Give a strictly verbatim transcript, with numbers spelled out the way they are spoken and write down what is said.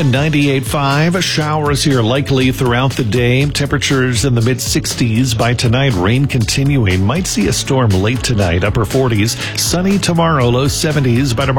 and ninety-eight point five. Showers here likely throughout the day. Temperatures in the mid sixties by tonight. Rain continuing. Might see a storm late tonight. Upper forties. Sunny tomorrow. Low seventies by tomorrow.